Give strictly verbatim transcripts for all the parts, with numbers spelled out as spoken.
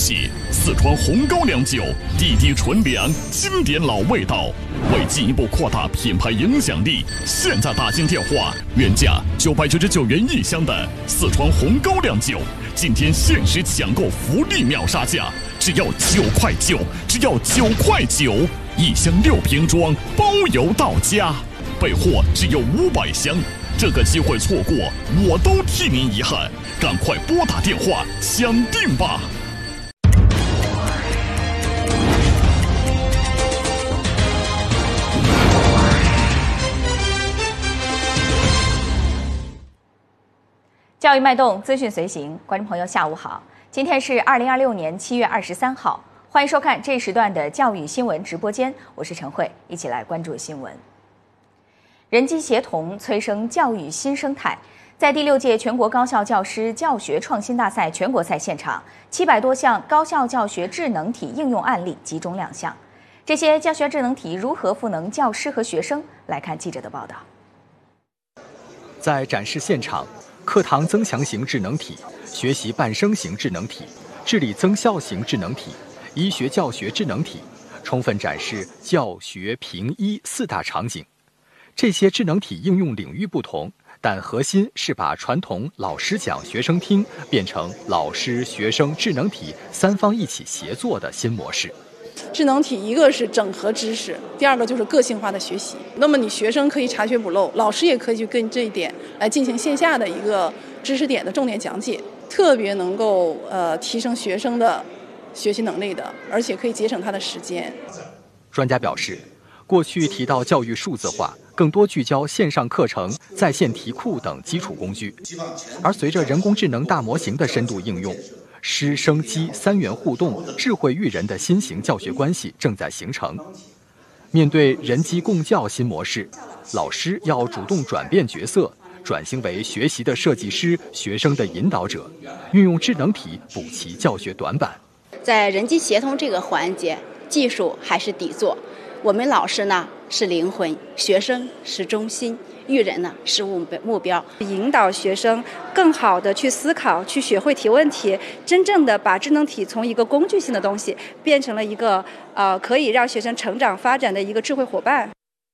系，四川红高粱酒，地地纯粮，经典老味道。为进一步扩大品牌影响力，现在打进电话，原价九百九十九元一箱的四川红高粱酒，今天限时抢购福利秒杀价，只要九块九，只要九块九，一箱六瓶装，包邮到家，备货只有五百箱。这个机会错过，我都替您遗憾，赶快拨打电话抢订吧！ 教育脉动，资讯随行，观众朋友下午好，今天是二零二六年七月二十三号，欢迎收看这一时段的教育新闻直播间，我是陈慧，一起来关注新闻。人机协同催生教育新生态。在第六届全国高校教师教学创新大赛全国赛现场，七百多项高校教学智能体应用案例集中亮相。这些教学智能体如何赋能教师和学生？来看记者的报道。 在展示现场，课堂增强型智能体、学习伴生型智能体、治理增效型智能体、医学教学智能体，充分展示教学评医四大场景。这些智能体应用领域不同，但核心是把传统老师讲学生听变成老师学生智能体三方一起协作的新模式。 智能体一个是整合知识，第二个就是个性化的学习。那么你学生可以查缺补漏，老师也可以去跟这一点来进行线下的一个知识点的重点讲解，特别能够呃提升学生的学习能力的，而且可以节省他的时间。 专家表示，过去提到教育数字化，更多聚焦线上课程、在线题库等基础工具，而随着人工智能大模型的深度应用，师生机三元互动、智慧育人的新型教学关系正在形成。面对人机共教新模式，老师要主动转变角色，转型为学习的设计师、学生的引导者，运用智能体补齐教学短板。 在人机协同这个环节，技术还是底座，我们老师呢是灵魂，学生是中心，育人呢是目标， 引导学生更好的去思考，去学会提问题，真正的把智能体从一个工具性的东西变成了一个呃可以让学生成长发展的一个智慧伙伴。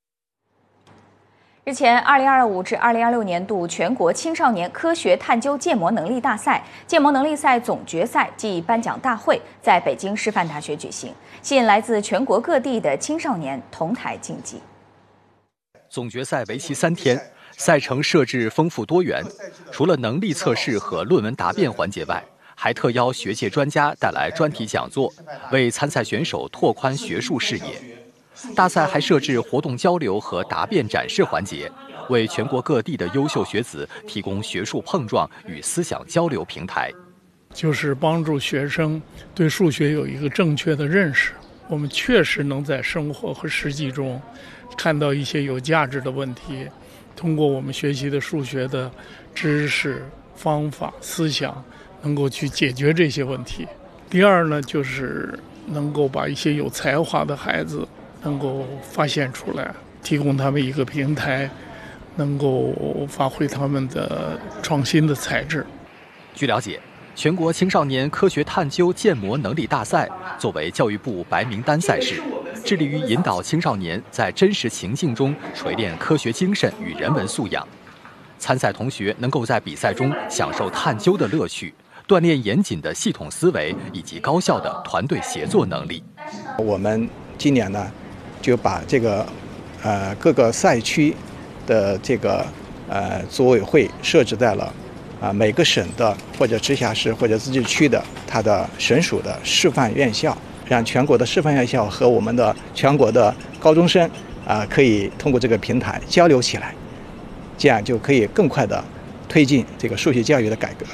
日前，二零二五至二零二六年度全国青少年科学探究建模能力大赛、建模能力赛总决赛暨颁奖大会在北京师范大学举行，吸引来自全国各地的青少年同台竞技。 总决赛为期三天，赛程设置丰富多元，除了能力测试和论文答辩环节外，还特邀学界专家带来专题讲座，为参赛选手拓宽学术视野。大赛还设置活动交流和答辩展示环节，为全国各地的优秀学子提供学术碰撞与思想交流平台， 就是帮助学生对数学有一个正确的认识。我们确实能在生活和实际中看到一些有价值的问题，通过我们学习的数学的知识、方法、思想，能够去解决这些问题。第二呢，就是能够把一些有才华的孩子能够发现出来，提供他们一个平台，能够发挥他们的创新的才智。 据了解，全国青少年科学探究建模能力大赛作为教育部白名单赛事，致力于引导青少年在真实情境中锤炼科学精神与人文素养。参赛同学能够在比赛中享受探究的乐趣，锻炼严谨的系统思维以及高效的团队协作能力。 我们今年呢，就把这个呃各个赛区的这个呃组委会设置在了啊、呃、每个省的或者直辖市或者自治区的它的省属的示范院校，让全国的示范院校和我们的全国的高中生啊、呃、可以通过这个平台交流起来，这样就可以更快的推进这个数学教育的改革。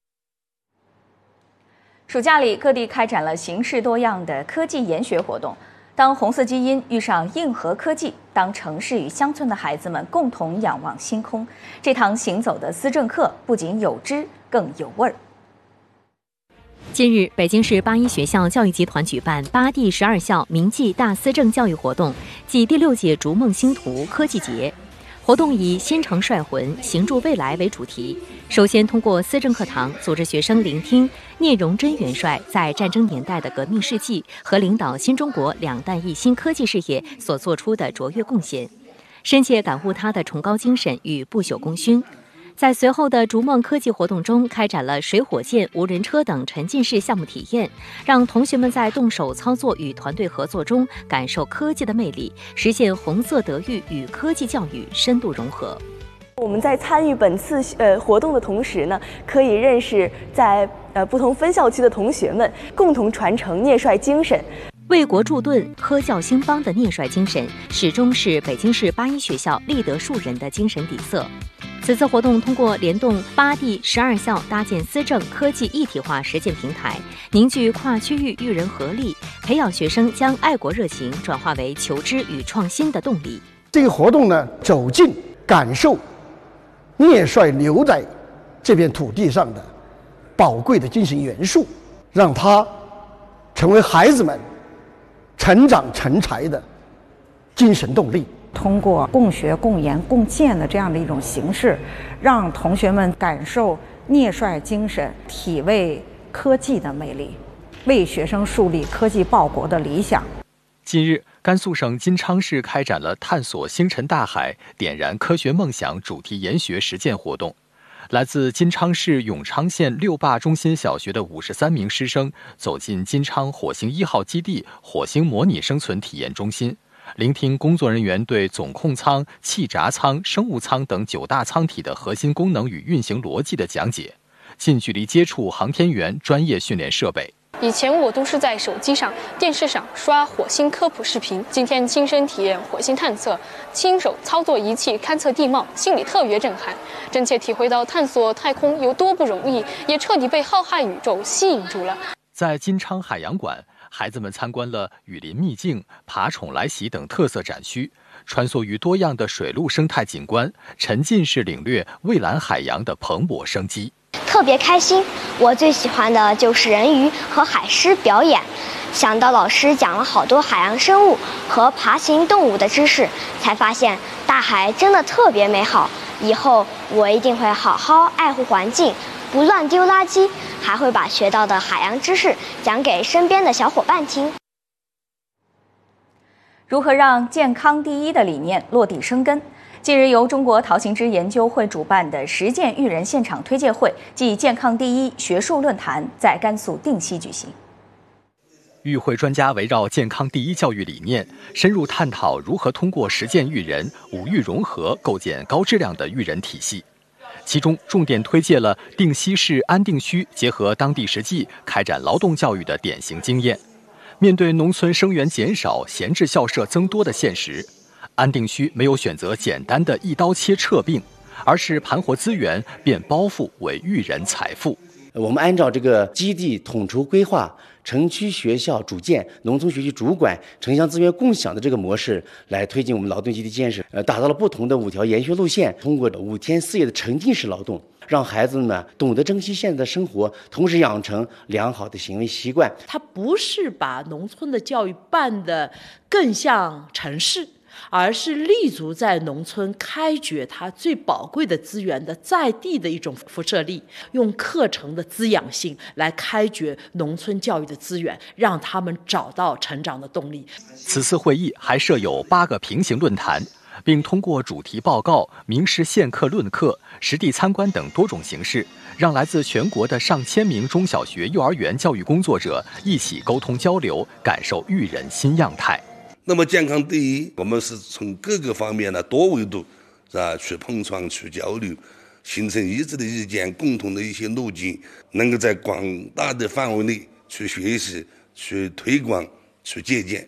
暑假里，各地开展了形式多样的科技研学活动。当红色基因遇上硬核科技，当城市与乡村的孩子们共同仰望星空，这堂行走的思政课不仅有知，更有味儿。 近日，北京市八一学校教育集团举办八地十二校铭记大思政教育活动暨第六届逐梦星图科技节。活活动以新城率魂，行助未来为主题。首先通过思政课堂，组织学生聆听聂荣臻元帅在战争年代的革命事迹和领导新中国两弹一星科技事业所做出的卓越贡献，深切感悟他的崇高精神与不朽功勋。在随后的逐梦科技活动中，开展了水火箭、无人车等沉浸式项目体验，让同学们在动手操作与团队合作中感受科技的魅力，实现红色德育与科技教育深度融合。 我们在参与本次呃活动的同时呢，可以认识在呃不同分校区的同学们，共同传承聂帅精神。 为国助盾、科教兴邦的聂帅精神，始终是北京市八一学校立德树人的精神底色。此次活动通过联动八地十二校，搭建思政科技一体化实践平台，凝聚跨区域育人合力，培养学生将爱国热情转化为求知与创新的动力。 这个活动呢，走进感受聂帅留在这片土地上的宝贵的精神元素，让它成为孩子们成长成才的精神动力。 通过共学、共研、共建的这样的一种形式，让同学们感受聂帅精神，体味科技的魅力，为学生树立科技报国的理想。 近日，甘肃省金昌市开展了探索星辰大海、点燃科学梦想主题研学实践活动。来自金昌市永昌县六坝中心小学的五十三名师生走进金昌火星一号基地火星模拟生存体验中心，聆听工作人员对总控舱、气闸舱、生物舱等九大舱体的核心功能与运行逻辑的讲解，近距离接触航天员专业训练设备。 以前我都是在手机上、电视上刷火星科普视频，今天亲身体验火星探测，亲手操作仪器勘测地貌，心里特别震撼，真切体会到探索太空有多不容易，也彻底被浩瀚宇宙吸引住了。 在金昌海洋馆，孩子们参观了雨林秘境、爬虫来袭等特色展区，穿梭于多样的水陆生态景观，沉浸式领略蔚蓝海洋的蓬勃生机。 特别开心，我最喜欢的就是人鱼和海狮表演。想到老师讲了好多海洋生物和爬行动物的知识，才发现大海真的特别美好。以后我一定会好好爱护环境，不乱丢垃圾，还会把学到的海洋知识讲给身边的小伙伴听。 如何让健康第一的理念落地生根？近日，由中国陶行知研究会主办的实践育人现场推介会暨健康第一学术论坛在甘肃定西举行。 与会专家围绕健康第一教育理念，深入探讨如何通过实践育人、五育融合，构建高质量的育人体系。其中重点推介了定西市安定区结合当地实际开展劳动教育的典型经验。面对农村生源减少、闲置校舍增多的现实，安定区没有选择简单的一刀切撤并，而是盘活资源，变包袱为育人财富。 我们按照这个基地统筹规划、城区学校主建、农村学区主管、城乡资源共享的这个模式来推进我们劳动基地建设，呃，打造了不同的五条研学路线，通过五天四夜的沉浸式劳动，让孩子们懂得珍惜现在的生活，同时养成良好的行为习惯。 它不是把农村的教育办得更像城市，而是立足在农村，开掘它最宝贵的资源的在地的一种辐射力，用课程的滋养性来开掘农村教育的资源，让他们找到成长的动力。 此次会议还设有八个平行论坛，并通过主题报告、名师现课论课、实地参观等多种形式，让来自全国的上千名中小学、幼儿园教育工作者一起沟通交流，感受育人新样态。 那么健康第一，我们是从各个方面的多维度是吧去碰撞、去交流，形成一致的意见、共同的一些路径，能够在广大的范围内去学习、去推广、去借鉴。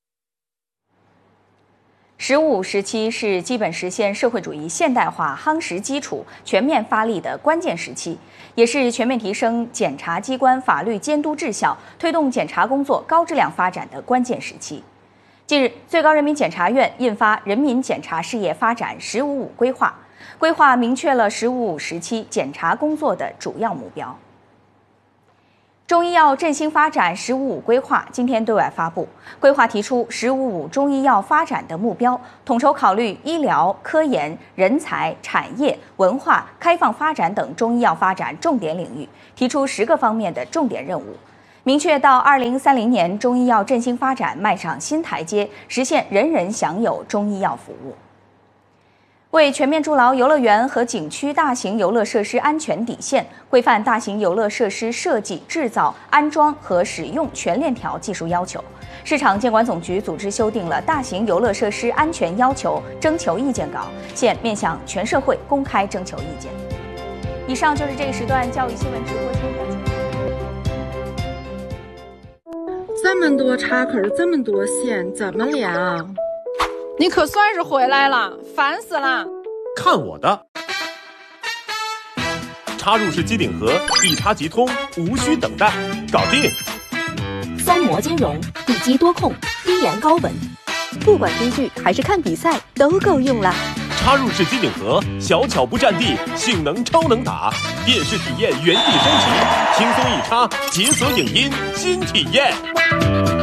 十五时期是基本实现社会主义现代化夯实基础、全面发力的关键时期，也是全面提升检察机关法律监督质效、推动检察工作高质量发展的关键时期。近日，最高人民检察院印发《人民检察事业发展“十五五”规划》，规划明确了“十五五”时期检察工作的主要目标。 中医药振兴发展“十五五”规划今天对外发布。规划提出“十五五”中医药发展的目标，统筹考虑医疗、科研、人才、产业、文化、开放发展等中医药发展重点领域，提出十个方面的重点任务，明确到二零三零年中医药振兴发展迈上新台阶，实现人人享有中医药服务。为全面筑牢游乐园和景区大型游乐设施安全底线，规范大型游乐设施设计、制造、安装和使用全链条技术要求，市场监管总局组织修订了《大型游乐设施安全要求征求意见稿》，现面向全社会公开征求意见。以上就是这一时段教育新闻直播间的。 这么多插口，这么多线，怎么连啊？ 你可算是回来了，烦死了！ 看我的！插入式机顶盒，一插即通，无需等待，搞定！ 三模兼容，地基多控，低盐高稳，不管追剧还是看比赛，都够用了。 插入式机顶盒，小巧不占地，性能超能打，电视体验原地升级，轻松一插，解锁影音新体验。